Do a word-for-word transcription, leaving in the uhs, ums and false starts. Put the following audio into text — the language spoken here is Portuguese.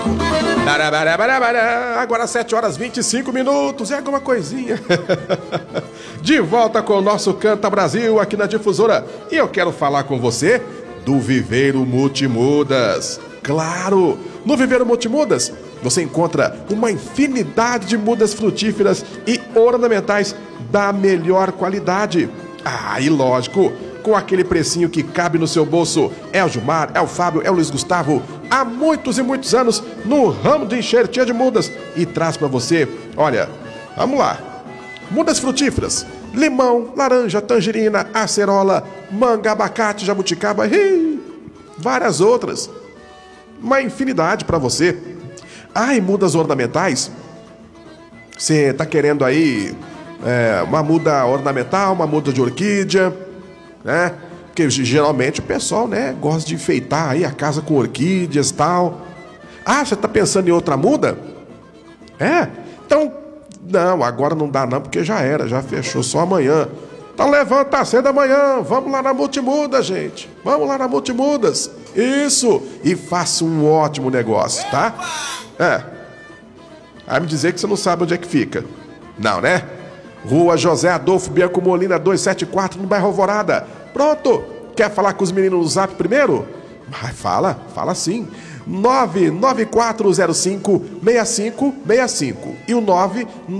Agora sete horas e vinte e cinco minutos, é alguma coisinha. De volta com o nosso Canta Brasil aqui na Difusora. E eu quero falar com você do Viveiro Multimudas. Claro, no Viveiro Multimudas você encontra uma infinidade de mudas frutíferas e ornamentais da melhor qualidade. Ah, e lógico, com aquele precinho que cabe no seu bolso. É o Gilmar, é o Fábio, é o Luiz Gustavo, há muitos e muitos anos no ramo de enxertia de mudas e traz para você, olha, vamos lá, mudas frutíferas, limão, laranja, tangerina, acerola, manga, abacate, jabuticaba e várias outras, uma infinidade para você. Ah, e mudas ornamentais, você tá querendo aí é, uma muda ornamental, uma muda de orquídea, né? Porque geralmente o pessoal, né, gosta de enfeitar aí a casa com orquídeas e tal. Ah, você tá pensando em outra muda? É? Então, não, agora não dá não, porque já era, já fechou, só amanhã. Então levanta cedo amanhã, vamos lá na Multimudas, gente. Vamos lá na Multimudas. Isso, e faça um ótimo negócio, tá? É. Vai me dizer que você não sabe onde é que fica. Não, né? Rua José Adolfo Bianco Molina duzentos e setenta e quatro, no bairro Alvorada. Pronto? Quer falar com os meninos no Zap primeiro? Vai, fala, fala sim. nove nove quatro zero cinco seis cinco seis cinco e o nove